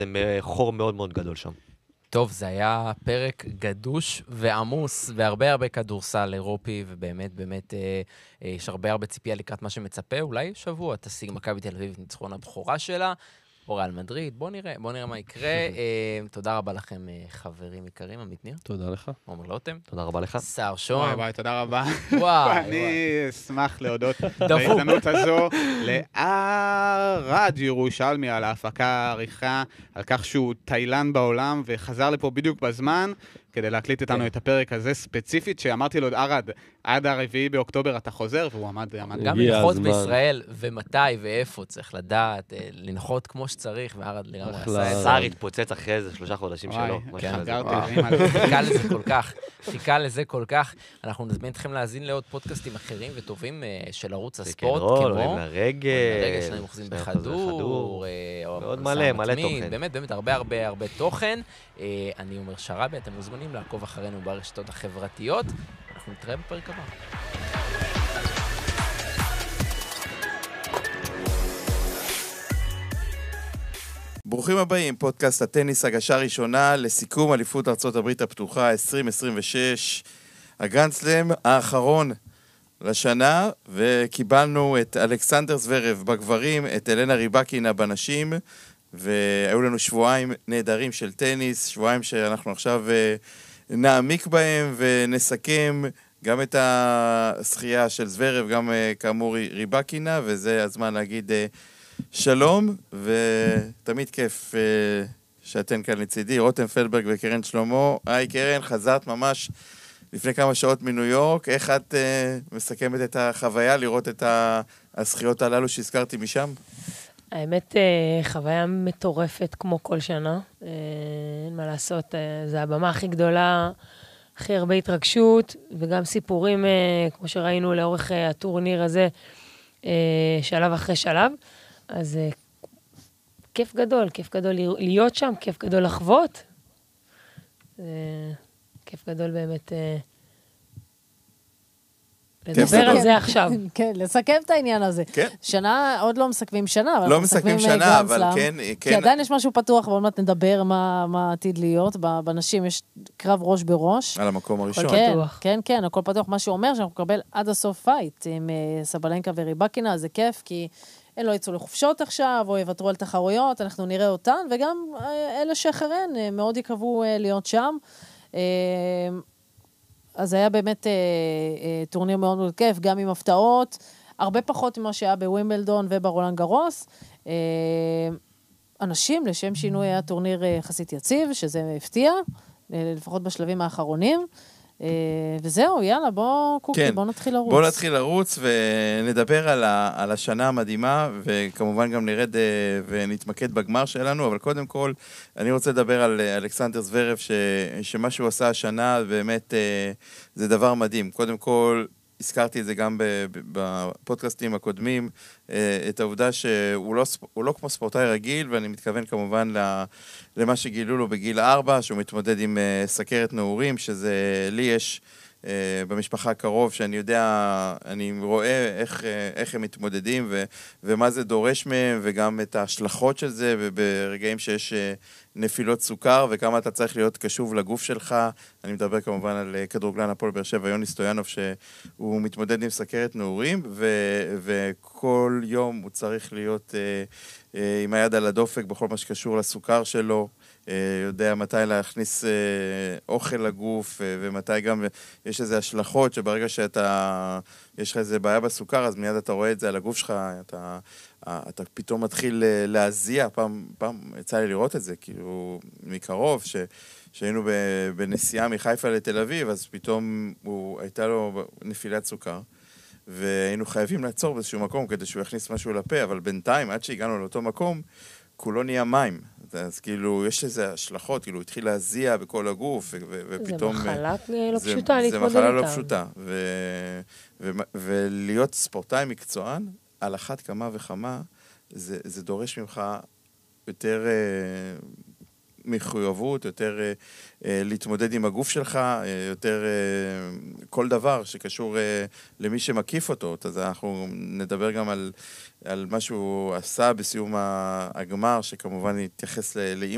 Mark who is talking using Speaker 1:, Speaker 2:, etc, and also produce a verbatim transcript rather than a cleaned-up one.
Speaker 1: חור מאוד מאוד גדול שם.
Speaker 2: טוב, זה היה פרק גדוש ועמוס, והרבה הרבה כדורסל אירופי, ובאמת, באמת, אה, אה, יש הרבה הרבה ציפייה לקראת מה שמצפה. אולי שבוע תשיג מכבי תל אביב ניצחון הבכורה שלה, או ריאל מדריד, בוא נראה, בוא נראה מה יקרה. אה, תודה רבה לכם, אה, חברים יקרים, עמית ניר.
Speaker 1: תודה לך.
Speaker 2: עומר לוטם.
Speaker 1: תודה רבה לך.
Speaker 2: שר שום.
Speaker 3: וואי וואי, תודה רבה.
Speaker 2: וואי,
Speaker 3: אני אשמח להודות
Speaker 2: דפוק.
Speaker 3: בהזדמנות הזו לערד ירושלמי על ההפקה העריכה, על כך שהוא תאילנד בעולם וחזר לפה בדיוק בזמן, כדי להקליט איתנו את הפרק הזה ספציפית, שאמרתי לו, ערד, עד הרביעי באוקטובר אתה חוזר, והוא עמד, עמד.
Speaker 2: גם לנחות בישראל, ומתי ואיפה צריך לדעת, לנחות כמו שצריך, וערד לגמרי עשה את זה.
Speaker 1: שר התפוצץ אחרי איזה שלושה חודשים שלו.
Speaker 3: כן, גרתי,
Speaker 2: חיכה לזה כל כך, חיכה לזה כל כך. אנחנו נזמין אתכם להאזין לעוד פודקאסטים אחרים וטובים של ערוץ הספורט, כמו
Speaker 1: לרגל,
Speaker 2: לרגל שלנו מוחזים בכדור,
Speaker 1: מאוד מלא, מלא תוכן.
Speaker 2: באמת, באמת, הרבה הרבה הרבה תוכן. אני אומר שרבי, אתם מוזמנים לעקוב אחרינו ברשתות החברתיות. אנחנו נתראה בפרק הבא.
Speaker 4: ברוכים הבאים, פודקאסט הטניס, הגשה ראשונה לסיכום אליפות ארצות הברית הפתוחה עשרים עשרים ושש, הגרנדסלאם האחרון לשנה, וקיבלנו את אלכסנדר זוורב בגברים, את אלנה ריבקינה בנשים, והיו לנו שבועיים נהדרים של טניס, שבועיים שאנחנו עכשיו נעמיק בהם ונסכם גם את השחייה של זוורב, גם כאמור ריבקינה, וזה הזמן להגיד שלום, ותמיד כיף שאתן כאן לצידי, רותם פלברג וקרן שלמה. היי קרן, חזרת ממש לפני כמה שעות מניו יורק, איך את מסכמת את החוויה לראות את השחיות הללו שהזכרתי משם?
Speaker 5: האמת, חוויה מטורפת כמו כל שנה, אין מה לעשות, זה הבמה הכי גדולה, הכי הרבה התרגשות, וגם סיפורים, כמו שראינו לאורך הטורניר הזה, שלב אחרי שלב, אז כיף גדול, כיף גדול להיות שם, כיף גדול לחוות, כיף גדול באמת לדבר על זה עכשיו.
Speaker 6: כן, לסכם את העניין הזה.
Speaker 4: כן.
Speaker 6: שנה, עוד לא מסכמים שנה, אבל
Speaker 4: לא מסכמים שנה, אבל כן,
Speaker 6: כי עדיין יש משהו פתוח, ועוד מעט נדבר מה עתיד להיות. בנשים יש קרב ראש בראש.
Speaker 4: על המקום הראשון.
Speaker 6: כן, כן, כן, הכל פתוח. מה שאומר שאנחנו נקבל עד הסוף פייט עם סבלנקה וריבקינה, זה כיף, כי הם לא יצאו לחופשות עכשיו, או יוותרו על תחרויות, אנחנו נראה אותן, וגם אלה שאחריהן מאוד יקוו להיות שם. אז היה באמת אה, אה, טורניר מאוד מאוד כיף, גם עם הפתעות, הרבה פחות ממה שהיה בווימבלדון וברולנד גרוס. אה, אנשים, לשם שינוי, היה טורניר יחסית יציב, שזה הפתיע, לפחות בשלבים האחרונים. אה, וזהו, יאללה, בוא קוקי,
Speaker 4: כן.
Speaker 6: בוא נתחיל לרוץ.
Speaker 4: בוא נתחיל לרוץ ונדבר על, ה, על השנה המדהימה, וכמובן גם נרד ונתמקד בגמר שלנו, אבל קודם כל, אני רוצה לדבר על אלכסנדר זוורב, ש, שמה שהוא עשה השנה, באמת זה דבר מדהים. קודם כל, הזכרתי את זה גם בפודקאסטים הקודמים, את העובדה שהוא לא, הוא לא כמו ספורטאי רגיל, ואני מתכוון כמובן למה שגילו לו בגיל ארבע, שהוא מתמודד עם סכרת נעורים, שזה לי יש במשפחה הקרוב, שאני יודע, אני רואה איך, איך הם מתמודדים ו, ומה זה דורש מהם, וגם את ההשלכות של זה, וברגעים שיש נפילות סוכר, וכמה אתה צריך להיות קשוב לגוף שלך. אני מדבר כמובן על כדורגלן הפועל באר שבע, יוני סטויאנוב, שהוא מתמודד עם סכרת נעורים, ו, וכל יום הוא צריך להיות עם היד על הדופק בכל מה שקשור לסוכר שלו, יודע מתי להכניס אוכל לגוף, ומתי גם יש איזה השלכות שברגע שאתה, יש לך איזה בעיה בסוכר, אז מיד אתה רואה את זה על הגוף שלך, אתה, אתה פתאום מתחיל להזיע, פעם, פעם יצא לי לראות את זה, כאילו מקרוב, ש, שהיינו בנסיעה מחיפה לתל אביב, אז פתאום הוא, הייתה לו נפילת סוכר, והיינו חייבים לעצור באיזשהו מקום כדי שהוא יכניס משהו לפה, אבל בינתיים, עד שהגענו לאותו מקום, כולו נהיה מים. אז כאילו, יש איזה השלכות, כאילו, הוא התחיל להזיע בכל הגוף, ופתאום...
Speaker 5: זה מחלה לא פשוטה להתמודד איתה.
Speaker 4: זה מחלה לא פשוטה. ולהיות ספורטאי מקצוען, על אחת כמה וכמה, זה דורש ממך יותר מחויבות, יותר להתמודד עם הגוף שלך, יותר כל דבר שקשור למי שמקיף אותו. אז אנחנו נדבר גם על, על מה שהוא עשה בסיום הגמר, שכמובן יתייחס לאמא